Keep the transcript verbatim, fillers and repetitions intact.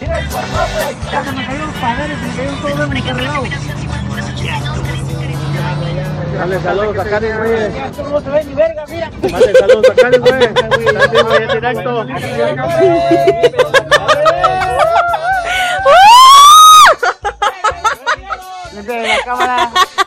Ya se me cayó los paneles, se me cayó todo de manicarregado. Dale saludos a Karen, güey. No se ve ni verga, mira. Dale saludos a Karen, güey. Dale, güey, en directo. Desde la cámara.